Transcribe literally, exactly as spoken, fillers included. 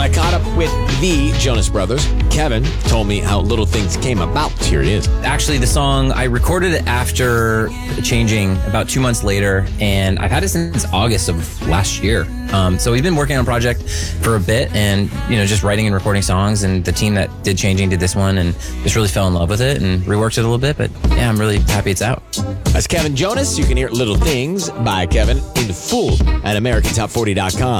I caught up with the Jonas Brothers. Kevin told me how Little Things came about. Here he is. Actually, the song, I recorded it after Changing about two months later, and I've had it since August of last year. Um, so we've been working on a project for a bit and, you know, just writing and recording songs, and the team that did Changing did this one and just really fell in love with it and reworked it a little bit. But yeah, I'm really happy it's out. That's Kevin Jonas. You can hear Little Things by Kevin in full at American Top forty dot com.